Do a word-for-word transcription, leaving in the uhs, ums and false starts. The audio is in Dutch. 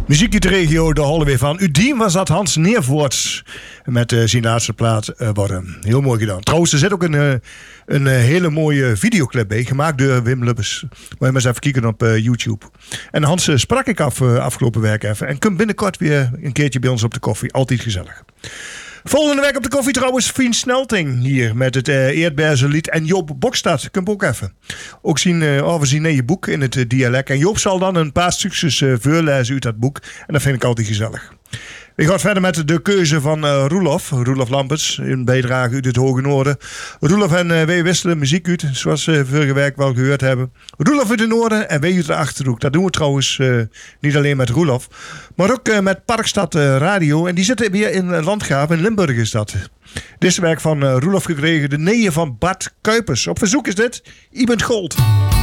Muziek uit de regio, de holle weer van Udien was dat Hans Neervoorts met uh, zijn laatste plaat uh, worden. Heel mooi gedaan. Trouwens, er zit ook een, uh, een uh, hele mooie videoclip bij, gemaakt door Wim Lubbers. Moet je maar eens even kijken op uh, YouTube. En Hans uh, sprak ik af uh, afgelopen week even. En komt binnenkort weer een keertje bij ons op de koffie. Altijd gezellig. Volgende week op de koffie trouwens Fien Snelting hier met het uh, Eerdberse lied. En Joop Bokstad, komt ook even. Ook zien uh, over zijn nieuwe boek in het uh, dialect. En Joop zal dan een paar stukjes uh, voorlezen uit dat boek. En dat vind ik altijd gezellig. We gaan verder met de keuze van uh, Roelof. Roelof Lamperts, een bijdrage uit het Hoge Noorden. Roelof en uh, wij wisselen muziek uit, zoals we uh, vorige week wel gehoord hebben. Roelof uit de Noorden en wij uit de Achterhoek. Dat doen we trouwens uh, niet alleen met Roelof, maar ook uh, met Parkstad uh, Radio. En die zitten weer in uh, Landgraaf, in Limburg is dat. Dit is werk van uh, Roelof gekregen, de neeën van Bart Kuipers. Op verzoek is dit, I bent Gold.